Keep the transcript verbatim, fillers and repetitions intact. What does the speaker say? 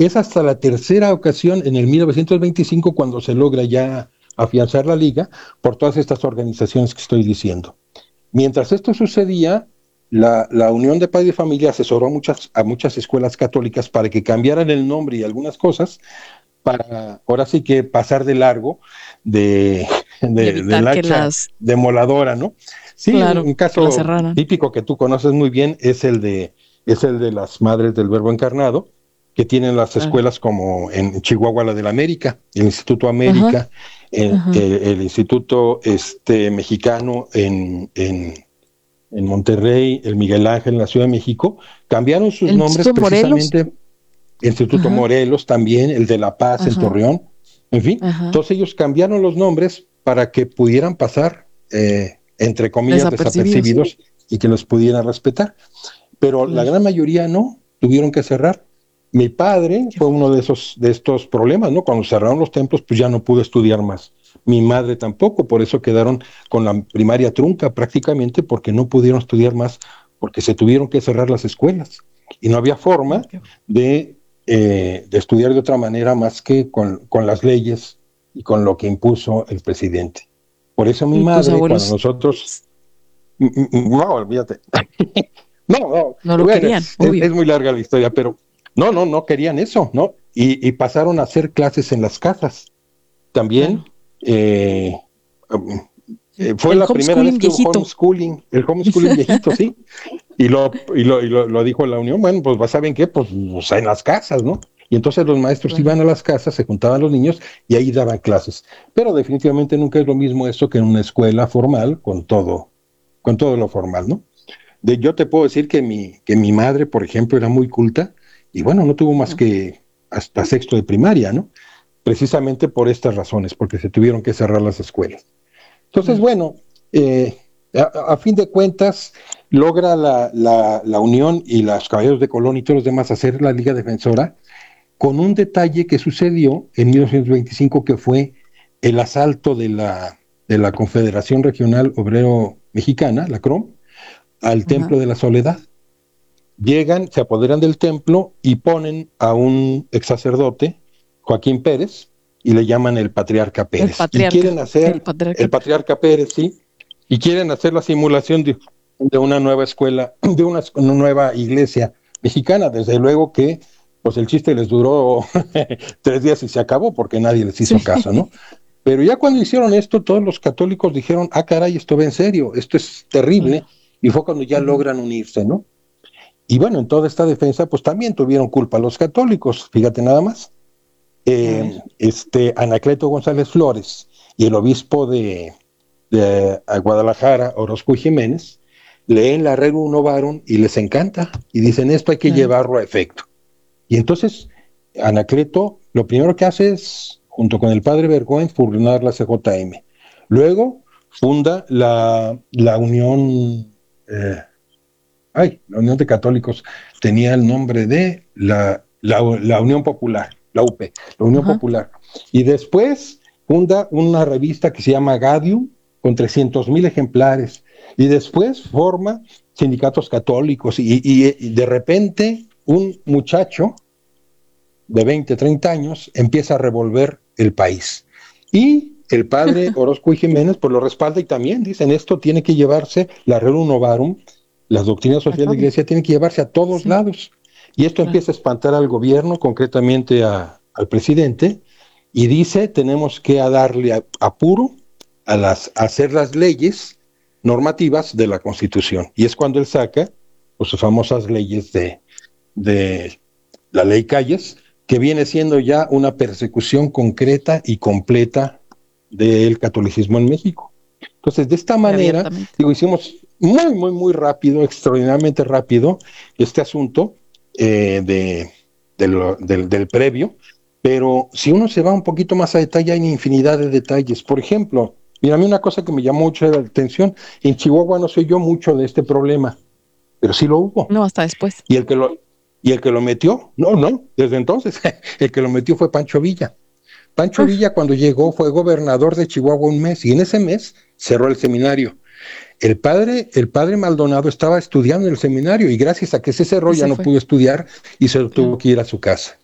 Es hasta la tercera ocasión, en el mil novecientos veinticinco, cuando se logra ya afianzar la liga por todas estas organizaciones que estoy diciendo. Mientras esto sucedía, la, la Unión de Padres y Familia asesoró a muchas, a muchas escuelas católicas para que cambiaran el nombre y algunas cosas, para ahora sí que pasar de largo de, de, del hacha las... demoladora, ¿no? Sí, claro, un, un caso típico que tú conoces muy bien es el de es el de las Madres del Verbo Encarnado, que tienen las escuelas claro. como en Chihuahua, la de la América, el Instituto América, el, el, el Instituto este, Mexicano en, en, en Monterrey, el Miguel Ángel en la Ciudad de México, cambiaron sus ¿El nombres Instituto precisamente, Morelos? el Instituto Ajá. Morelos también, el de La Paz Ajá. en Torreón, en fin, Ajá. todos ellos cambiaron los nombres para que pudieran pasar, eh, entre comillas, desapercibidos, desapercibidos y que los pudieran respetar, pero sí. la gran mayoría no, tuvieron que cerrar. Mi padre fue uno de esos de estos problemas, ¿no? Cuando cerraron los templos, pues ya no pudo estudiar más. Mi madre tampoco, por eso quedaron con la primaria trunca prácticamente, porque no pudieron estudiar más, porque se tuvieron que cerrar las escuelas. Y no había forma de, eh, de estudiar de otra manera más que con, con las leyes y con lo que impuso el presidente. Por eso mi madre, cuando nosotros... No, olvídate. no, no. No lo bueno, querían, es, obvio. es, es muy larga la historia, pero... No, no, no querían eso, ¿no? Y, y pasaron a hacer clases en las casas. También claro. eh, eh, fue el la primera vez que viejito. hubo homeschooling, el homeschooling viejito, sí. Y lo, y lo, y lo, lo dijo la Unión, bueno, pues ¿saben qué? Pues, o sea, en las casas, ¿no? Y entonces los maestros claro. iban a las casas, se juntaban los niños y ahí daban clases. Pero definitivamente nunca es lo mismo eso que en una escuela formal con todo, con todo lo formal, ¿no? De, yo te puedo decir que mi, que mi madre, por ejemplo, era muy culta. Y bueno, no tuvo más que hasta sexto de primaria, ¿no? Precisamente por estas razones, porque se tuvieron que cerrar las escuelas. Entonces, bueno, eh, a, a fin de cuentas, logra la, la, la Unión y los Caballeros de Colón y todos los demás hacer la Liga Defensora, con un detalle que sucedió en mil novecientos veinticinco, que fue el asalto de la, de la Confederación Regional Obrero Mexicana, la C R O M, al uh-huh. Templo de la Soledad. Llegan, se apoderan del templo y ponen a un ex sacerdote, Joaquín Pérez, y le llaman el Patriarca Pérez. El patriarca, y quieren hacer el patriarca. el Patriarca Pérez, sí, y quieren hacer la simulación de, de una nueva escuela, de una, una nueva iglesia mexicana. Desde luego que, pues el chiste les duró tres días y se acabó, porque nadie les hizo sí. caso, ¿no? Pero ya cuando hicieron esto, todos los católicos dijeron, ah, caray, esto va en serio, esto es terrible, sí. y fue cuando ya uh-huh. logran unirse, ¿no? Y bueno, en toda esta defensa, pues también tuvieron culpa los católicos, fíjate nada más. Eh, este Anacleto González Flores y el obispo de, de Guadalajara, Orozco y Jiménez, leen la Rerum Novarum y les encanta, y dicen, esto hay que uh-huh. llevarlo a efecto. Y entonces, Anacleto, lo primero que hace es, junto con el padre Bergoen, fundar la C J M. Luego, funda la, la Unión... Eh, Ay, la Unión de Católicos tenía el nombre de la, la, la Unión Popular, la U P, la Unión uh-huh. Popular. Y después funda una revista que se llama Gaudium, con trescientos mil ejemplares. Y después forma sindicatos católicos. Y, y, y de repente un muchacho de veinte, treinta años empieza a revolver el país. Y el padre Orozco y Jiménez pues lo respalda y también dicen, esto tiene que llevarse, la Rerum Novarum, las doctrinas sociales de la Iglesia tienen que llevarse a todos sí. lados. Y esto claro. empieza a espantar al gobierno, concretamente a, al presidente, y dice, tenemos que darle apuro a, las, a hacer las leyes normativas de la Constitución. Y es cuando él saca pues, sus famosas leyes de, de la ley Calles, que viene siendo ya una persecución concreta y completa del catolicismo en México. Entonces, de esta manera, digo, hicimos muy, muy, muy rápido, extraordinariamente rápido, este asunto eh, de, de lo, del, del previo, pero si uno se va un poquito más a detalle, hay infinidad de detalles. Por ejemplo, mira, a mí una cosa que me llamó mucho la atención, en Chihuahua no se oyó mucho de este problema, pero sí lo hubo. No, hasta después. Y el que lo, y el que lo metió, no, no, desde entonces, el que lo metió fue Pancho Villa. Pancho ah. Villa, cuando llegó, fue gobernador de Chihuahua un mes, y en ese mes cerró el seminario. El padre, el padre Maldonado estaba estudiando en el seminario, y gracias a que se cerró, ya no pudo estudiar, y se tuvo que ir a su casa.